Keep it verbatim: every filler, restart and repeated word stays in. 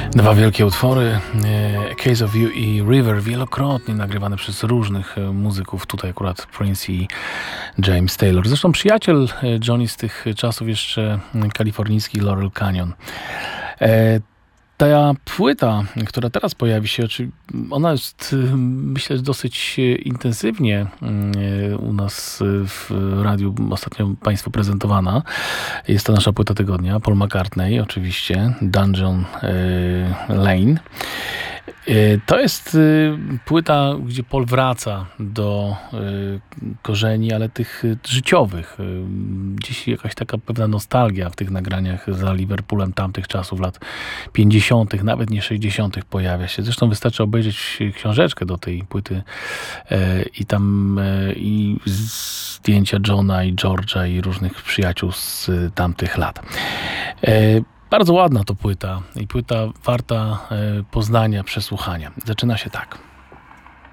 Dwa wielkie utwory, A Case of You i River, wielokrotnie nagrywane przez różnych muzyków, tutaj akurat Prince i James Taylor. Zresztą przyjaciel Johnny z tych czasów jeszcze kalifornijski Laurel Canyon. Ta płyta, która teraz pojawi się, ona jest, myślę, dosyć intensywnie u nas w radiu ostatnio Państwu prezentowana. Jest to nasza płyta tygodnia, Paul McCartney oczywiście, Dungeon Lane. To jest płyta, gdzie Paul wraca do korzeni, ale tych życiowych. Gdzieś jakaś taka pewna nostalgia w tych nagraniach za Liverpoolem tamtych czasów, lat pięćdziesiątych, nawet nie sześćdziesiątych pojawia się. Zresztą wystarczy obejrzeć książeczkę do tej płyty i tam i zdjęcia Johna i George'a i różnych przyjaciół z tamtych lat. Bardzo ładna to płyta i płyta warta poznania, przesłuchania. Zaczyna się tak.